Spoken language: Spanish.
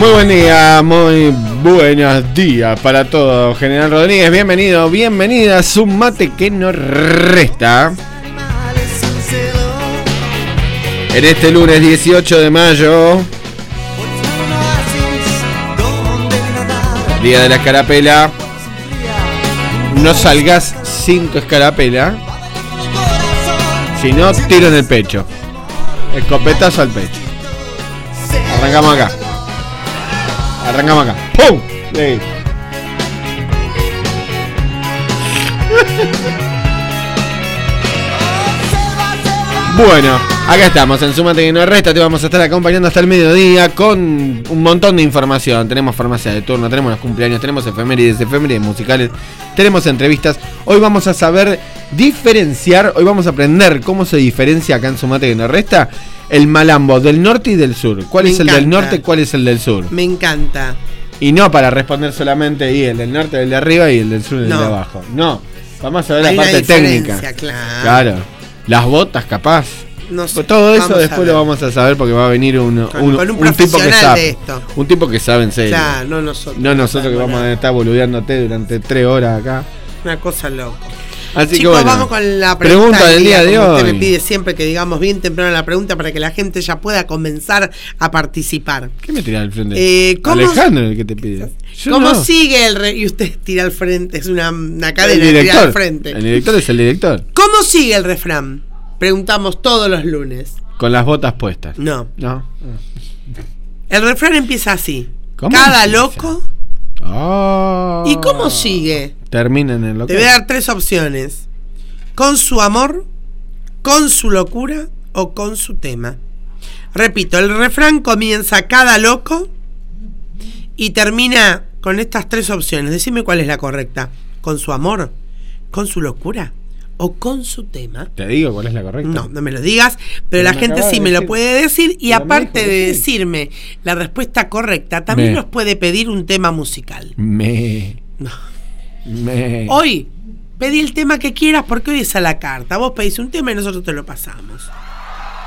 Muy buen día, muy buenos días para todos. General Rodríguez, bienvenido, bienvenida a su mate que no resta. En este lunes 18 de mayo, día de la escarapela. No salgas sin tu escarapela, si no, tiro en el pecho. Escopetazo al pecho. Arrancamos acá. Arrancamos acá. ¡Pum! Sí. Bueno, acá estamos en Súmate que no resta. Te vamos a estar acompañando hasta el mediodía con un montón de información. Tenemos farmacia de turno, tenemos los cumpleaños, tenemos efemérides musicales, tenemos entrevistas. Hoy vamos a saber diferenciar, hoy vamos a aprender cómo se diferencia acá en Súmate que no resta el malambo del norte y del sur. ¿Cuál es el del norte, cuál es el del sur? Me encanta. Y no para responder solamente y el del norte, el de arriba y el del sur, el de abajo. No, vamos a ver la parte técnica. Claro. Las botas, capaz. No sé, todo eso después lo vamos a saber porque va a venir un tipo que sabe. Un tipo que sabe en serio. Claro, no nosotros. No nosotros que vamos a estar boludeándote durante 3 horas acá. Una cosa loca. Así Chicos, que bueno, vamos con la pregunta del día de hoy. Usted me pide siempre que digamos bien temprano la pregunta para que la gente ya pueda comenzar a participar. ¿Qué me tira al frente? Alejandro el que te pide. ¿Cómo sigue el y usted tira al frente? Es una cadena de tirar al frente. El director es el director. ¿Cómo sigue el refrán? Preguntamos todos los lunes. Con las botas puestas. No. El refrán empieza así. ¿Cómo Cada empieza? loco. Oh. ¿Y cómo sigue? Termina en el loco. Te voy a dar 3 opciones. Con su amor, con su locura o con su tema. Repito, el refrán comienza cada loco y termina con estas 3 opciones. Decime cuál es la correcta. ¿Con su amor, con su locura o con su tema? ¿Te digo cuál es la correcta? No me lo digas, pero la gente sí me lo puede decir. Y aparte de decirme la respuesta correcta, también nos puede pedir un tema musical. Hoy pedí el tema que quieras porque hoy es a la carta. Vos pedís un tema y nosotros te lo pasamos.